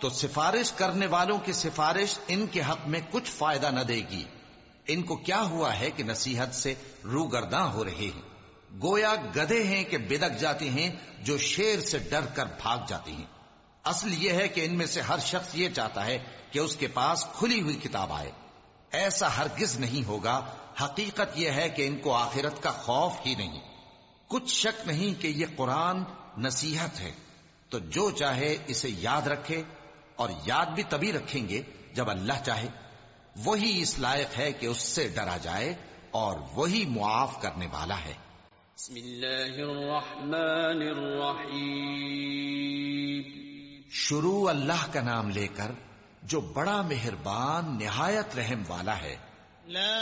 तो सिफारिश करने वालों की सिफारिश इनके हक में कुछ फायदा न देगी। इनको क्या हुआ है कि नसीहत से रूगर्दां हो रहे हैं, गोया गधे हैं कि बिदक जाते हैं जो शेर से डर कर भाग जाते हैं। असल यह है कि इनमें से हर शख्स ये चाहता है कि उसके पास खुली हुई किताब आए। ऐसा हरगिज नहीं होगा। हकीकत यह है कि इनको आखिरत का खौफ ही नहीं। कुछ शक नहीं कि यह कुरान नसीहत है, तो जो चाहे इसे याद रखे, और याद भी तभी रखेंगे जब अल्लाह चाहे। वही इस लायक है कि उससे डरा जाए और वही मुआफ करने वाला है। शुरू अल्लाह का नाम लेकर जो बड़ा मेहरबान निहायत रहम वाला है।